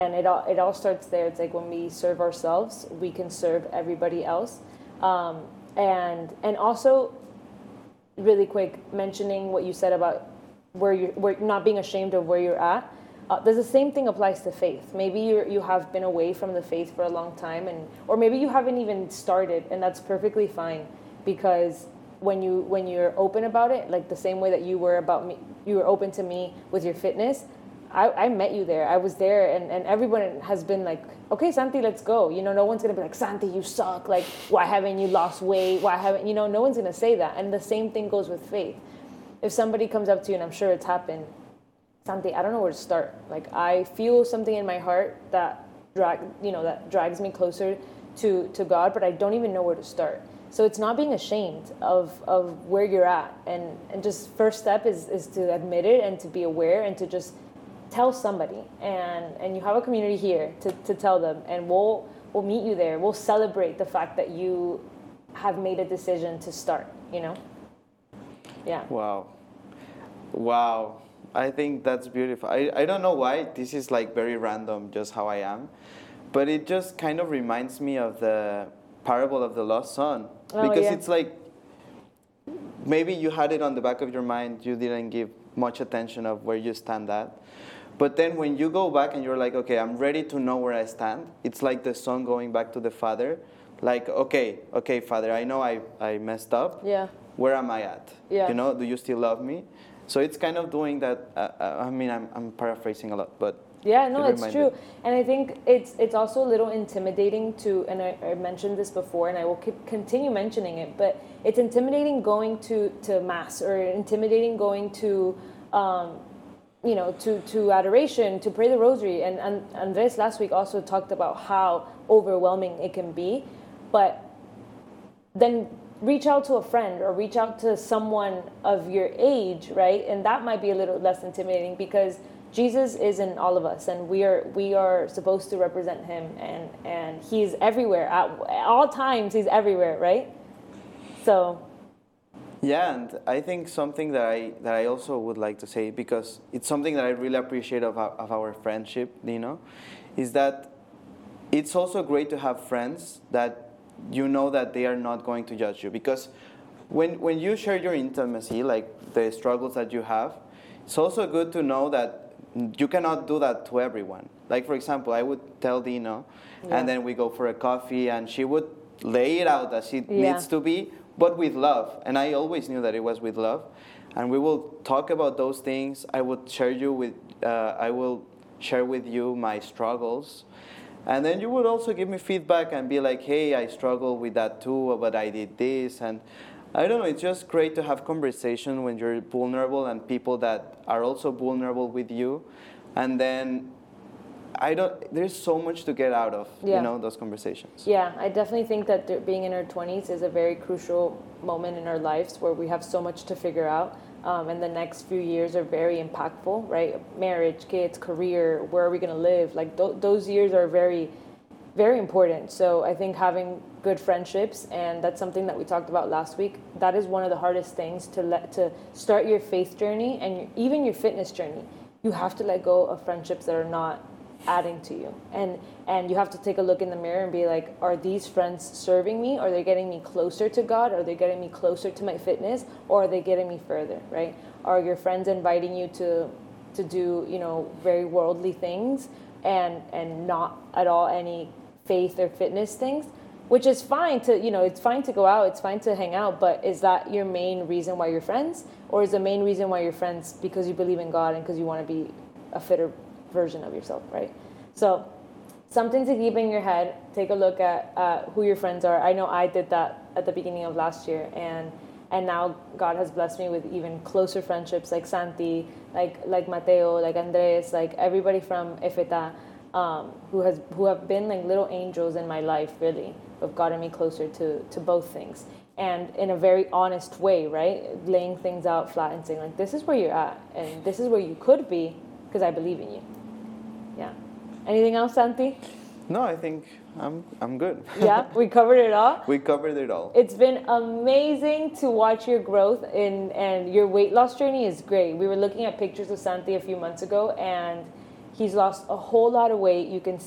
And it all starts there. It's like when we serve ourselves, we can serve everybody else. And also, really quick, mentioning what you said about where not being ashamed of where you're at. Does the same thing applies to faith? Maybe you have been away from the faith for a long time, or maybe you haven't even started, and that's perfectly fine, because when you're open about it, like the same way that you were about me, you were open to me with your fitness. I met you there. I was there, and everyone has been like, okay, Santi, let's go. No one's gonna be like, Santi, you suck. Like, why haven't you lost weight? Why haven't no one's gonna say that. And the same thing goes with faith. If somebody comes up to you, and I'm sure it's happened, Santi, I don't know where to start. Like, I feel something in my heart that drags me closer to God, but I don't even know where to start. So it's not being ashamed of where you're at, and just first step is to admit it and to be aware and to just tell somebody, and you have a community here to tell them, and we'll meet you there. We'll celebrate the fact that you have made a decision to start. Yeah. Wow. I think that's beautiful. I don't know why. This is like very random, just how I am. But it just kind of reminds me of the parable of the lost son. Because yeah. it's like, maybe you had it on the back of your mind, you didn't give much attention of where you stand at. But then when you go back and you're like, okay, I'm ready to know where I stand, it's like the son going back to the father. Like, okay, Father, I know I messed up. Yeah. Where am I at? Yeah. Do you still love me? So it's kind of doing that. I'm paraphrasing a lot, but yeah, no, it's true. And I think it's also a little intimidating to, and I mentioned this before, and I will continue mentioning it, but it's intimidating going to mass, or intimidating going to, to adoration, to pray the rosary. And Andres last week also talked about how overwhelming it can be, but then reach out to a friend or reach out to someone of your age, right? And that might be a little less intimidating, because Jesus is in all of us, and we are supposed to represent him, and he's everywhere at all times. He's everywhere, right? So yeah, and I think something that I also would like to say, because it's something that I really appreciate of our friendship, is that it's also great to have friends that you know that they are not going to judge you. Because when you share your intimacy, like the struggles that you have, it's also good to know that you cannot do that to everyone. Like, for example, I would tell Dino, and then we go for a coffee, and she would lay it out as it needs to be, but with love. And I always knew that it was with love. And we will talk about those things. I will share with you my struggles. And then you would also give me feedback and be like, hey, I struggle with that too, but I did this. And I don't know, it's just great to have conversation when you're vulnerable, and people that are also vulnerable with you. And then there's so much to get out of, those conversations. Yeah, I definitely think that being in our 20s is a very crucial moment in our lives, where we have so much to figure out. And the next few years are very impactful, right? Marriage, kids, career, where are we going to live? Like those years are very, very important. So I think having good friendships, and that's something that we talked about last week, that is one of the hardest things to start your faith journey, and even your fitness journey. You have to let go of friendships that are not adding to you, and you have to take a look in the mirror and be like, are these friends serving me? Are they getting me closer to God? Are they getting me closer to my fitness? Or are they getting me further, right? Are your friends inviting you to do very worldly things, and not at all any faith or fitness things? Which is fine to, it's fine to go out, it's fine to hang out, but is that your main reason why you're friends? Or is the main reason why you're friends because you believe in God and because you want to be a fitter version of yourself, right? So something to keep in your head. Take a look at who your friends are. I know I did that at the beginning of last year, and now God has blessed me with even closer friendships, like Santi, like Mateo, like Andres, like everybody from Efeta, who have been like little angels in my life, really, who have gotten me closer to both things, and in a very honest way, right? Laying things out flat and saying like, this is where you're at, and this is where you could be, because I believe in you. Yeah. Anything else, Santi? No, I think I'm good. Yeah, we covered it all. We covered it all. It's been amazing to watch your growth, and your weight loss journey is great. We were looking at pictures of Santi a few months ago, and He's lost a whole lot of weight. You can